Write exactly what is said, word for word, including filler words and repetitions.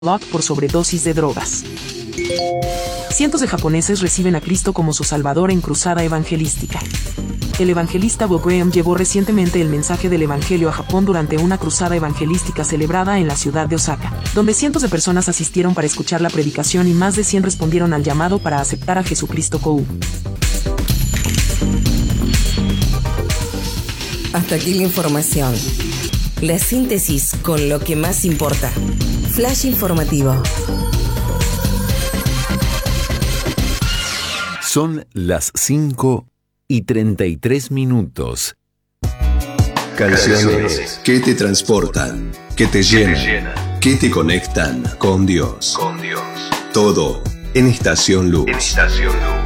Lock por sobredosis de drogas. Cientos de japoneses reciben a Cristo como su Salvador en cruzada evangelística. El evangelista Bo Graham llevó recientemente el mensaje del Evangelio a Japón durante una cruzada evangelística celebrada en la ciudad de Osaka, donde cientos de personas asistieron para escuchar la predicación y más de cien respondieron al llamado para aceptar a Jesucristo Kou. Hasta aquí la información. La síntesis con lo que más importa. Flash informativo. Son las cinco y treinta y tres minutos. Canciones que te transportan, que te llenan, que te conectan con Dios. Todo en Estación Luz. En Estación Luz.